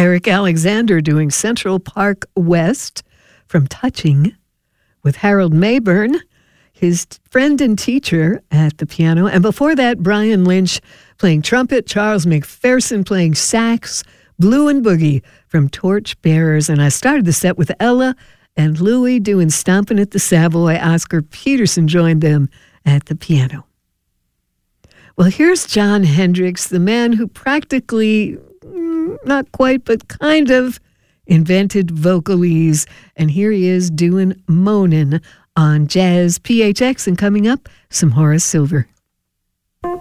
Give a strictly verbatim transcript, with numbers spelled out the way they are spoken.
Eric Alexander doing Central Park West from Touching with Harold Mayburn, his friend and teacher, at the piano. And before that, Brian Lynch playing trumpet, Charles McPherson playing sax, Blue and Boogie from Torch Bearers. And I started the set with Ella and Louie doing Stompin' at the Savoy. Oscar Peterson joined them at the piano. Well, here's Jon Hendricks, the man who practically, not quite, but kind of invented vocalese. And here he is doing Moanin' on Jazz P H X. And coming up, some Horace Silver.